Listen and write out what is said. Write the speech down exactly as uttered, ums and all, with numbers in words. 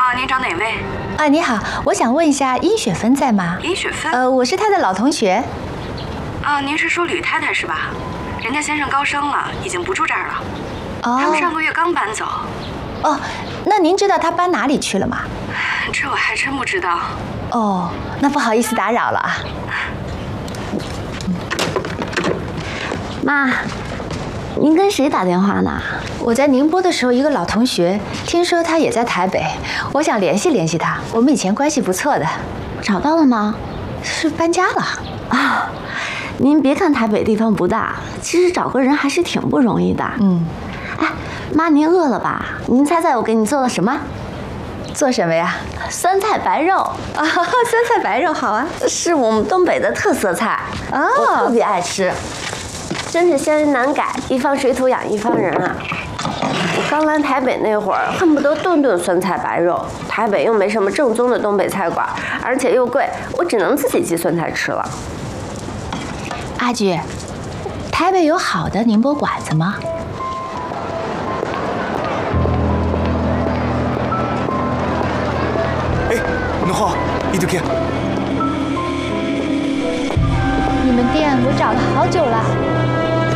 啊，您找哪位？ 啊，你好，我想问一下殷雪芬在吗？ 殷雪芬？ 呃，我是她的老同学。 啊，您是说吕太太是吧？人家先生高升了，已经不住这儿了。哦。他们上个月刚搬走。 哦，那您知道他搬哪里去了吗？ 这我还真不知道。 哦，那不好意思打扰了啊。 妈，您跟谁打电话呢？ 我在宁波的时候，一个老同学，听说他也在台北，我想联系联系他。我们以前关系不错的。 找到了吗？ 是搬家了啊。您别看台北地方不大，其实找个人还是挺不容易的。 嗯。 哎，妈，您饿了吧？您猜猜我给你做了什么？ 做什么呀？ 酸菜白肉啊， 酸菜白肉好啊， 是我们东北的特色菜啊，我特别爱吃。真是乡音难改，一方水土养一方人啊！我刚来台北那会儿，恨不得顿顿酸菜白肉。台北又没什么正宗的东北菜馆，而且又贵，我只能自己寄酸菜吃了。 阿菊，台北有好的宁波馆子吗？ 哎，侬好，伊头看。 你们店我找了好久了。